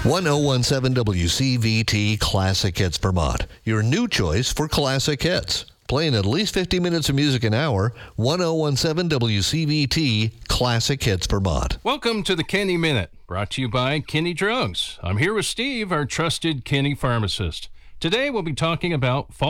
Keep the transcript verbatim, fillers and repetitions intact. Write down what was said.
one oh one seven W C V T Classic Hits Vermont, your new choice for classic hits. Playing at least fifty minutes of music an hour, one oh one seven W C V T Classic Hits Vermont. Welcome to the Kenny Minute, brought to you by Kenny Drugs. I'm here with Steve, our trusted Kenny pharmacist. Today we'll be talking about fall